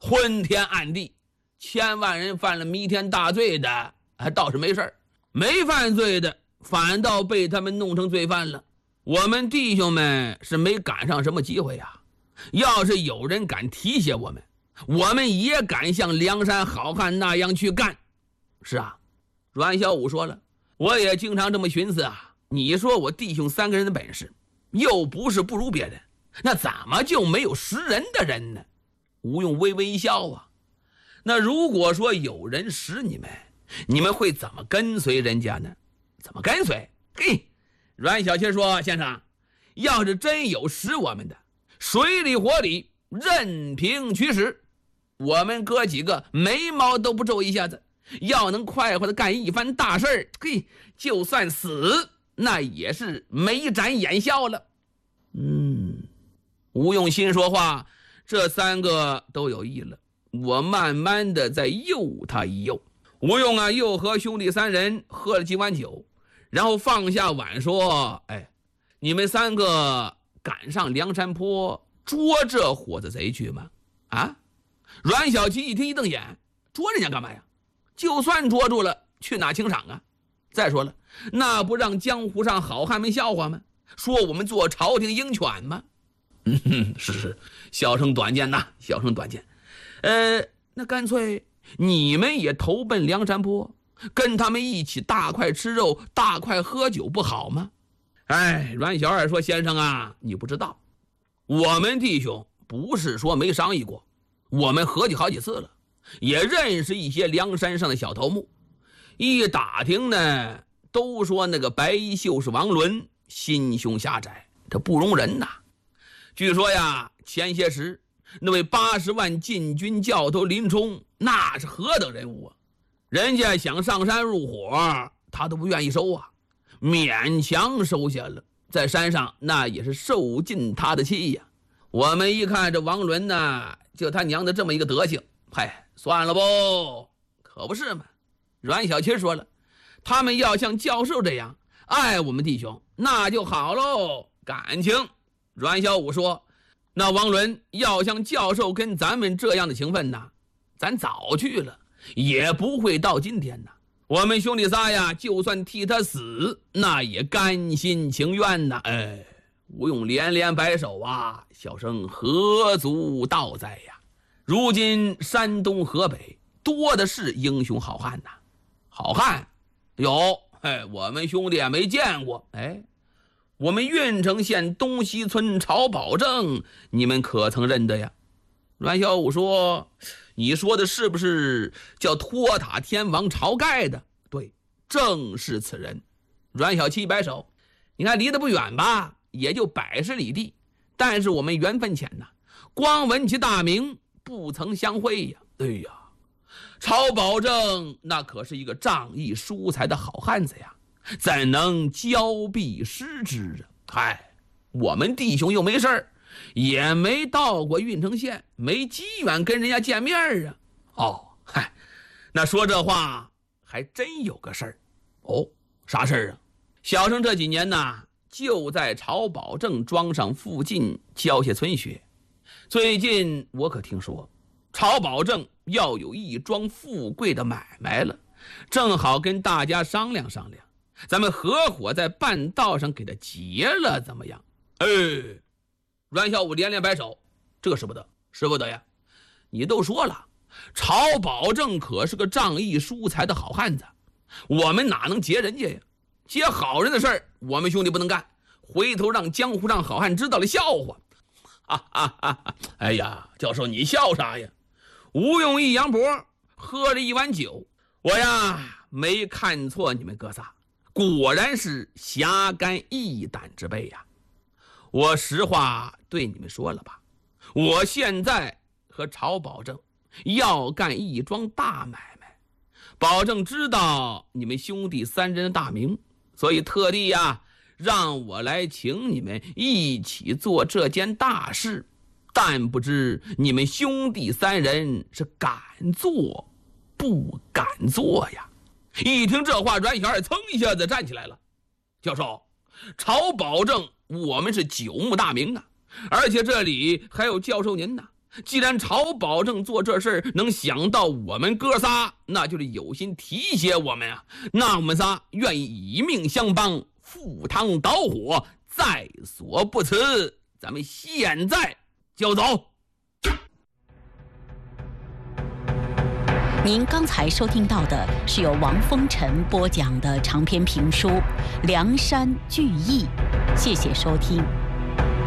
昏天暗地，千万人犯了弥天大罪的倒是没事儿，没犯罪的反倒被他们弄成罪犯了。我们弟兄们是没赶上什么机会啊，要是有人敢提携我们，我们也敢像梁山好汉那样去干。是啊，阮小五说了，我也经常这么寻思啊，你说我弟兄3个人的本事又不是不如别人，那怎么就没有识人的人呢？吴用微微一笑啊，那如果说有人识你们，你们会怎么跟随人家呢？怎么跟随？嘿，阮小七说，先生，要是真有识我们的，水里火里任凭驱使，我们哥几个眉毛都不皱一下子，要能快活的干一番大事儿，嘿，就算死那也是眉展眼笑了。吴用心说话，这3个都有意了，我慢慢的在诱他一诱。吴用啊，又和兄弟3人喝了几碗酒，然后放下碗说，你们3个赶上梁山坡捉这伙子贼去吗？啊？阮小七一听一瞪眼，捉人家干嘛呀？就算捉住了，去哪请赏啊？再说了，那不让江湖上好汉们笑话吗？说我们做朝廷鹰犬吗？是，小生短见呐，小生短见。那干脆你们也投奔梁山坡，跟他们一起大块吃肉，大块喝酒，不好吗？阮小二说，先生啊，你不知道，我们弟兄不是说没商议过，我们合计好几次了，也认识一些梁山上的小头目，一打听呢，都说那个白衣秀士王伦心胸狭窄，这不容人呐。据说呀，前些时那位80万禁军教头林冲，那是何等人物啊！人家想上山入伙，他都不愿意收啊，勉强收下了，在山上那也是受尽他的气呀。我们一看这王伦呢，就他娘的这么一个德行，算了不，可不是嘛。阮小七说了，他们要像教授这样爱我们弟兄，那就好喽，感情。阮小五说，那王伦要像教授跟咱们这样的情分呢，咱早去了，也不会到今天呢。我们兄弟仨呀，就算替他死，那也甘心情愿呐。吴用连连摆手啊，小生何足道哉呀！如今山东河北多的是英雄好汉呐。好汉有，我们兄弟也没见过。我们郓城县东西村曹保正，你们可曾认得呀？阮小五说，你说的是不是叫托塔天王晁盖的？对，正是此人。阮小七摆手，你看离得不远吧，也就100里地，但是我们缘分浅呐，光闻其大名，不曾相会呀。曹保正那可是一个仗义疏财的好汉子呀，怎能交臂失之啊？我们弟兄又没事儿，也没到过郓城县，没机缘跟人家见面啊。那说这话还真有个事儿。啥事儿啊？小生这几年呢，就在曹保正庄上附近教些村学。最近我可听说曹保正要有一桩富贵的买卖了，正好跟大家商量商量，咱们合伙在半道上给他结了，怎么样？阮小五连连摆手，这个使不得，使不得呀！你都说了，曹保正可是个仗义疏财的好汉子，我们哪能结人家呀？结好人的事儿，我们兄弟不能干，回头让江湖上好汉知道了笑话。教授你笑啥呀？吴用一扬脖，喝了一碗酒，我呀没看错你们哥仨，果然是侠肝义胆之辈呀。我实话对你们说了吧，我现在和曹保正要干一桩大买卖，保证知道你们兄弟3人的大名，所以特地呀让我来请你们一起做这件大事，但不知你们兄弟3人是敢做不敢做呀。一听这话，阮小二噌一下子站起来了。教授，曹保正我们是久慕大名啊，而且这里还有教授您呢， 既然曹保正做这事儿能想到我们哥仨，那就是有心提携我们啊。那我们仨愿意以命相帮，赴汤蹈火，在所不辞。咱们现在就走。 您刚才收听到的是由王风尘播讲的长篇评书《梁山聚义》，谢谢收听。